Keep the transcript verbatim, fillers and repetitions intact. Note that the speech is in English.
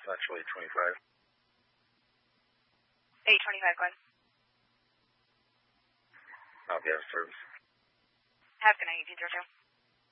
Actually, twenty-five. eight twenty-five, go ahead. I'll be out of service. Have a good night, eighteen zero two.